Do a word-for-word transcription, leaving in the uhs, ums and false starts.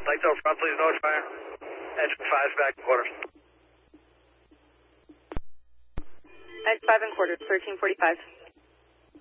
Laketail front, please notify. Engine five back and quarters. Edge five and quarters, thirteen forty-five.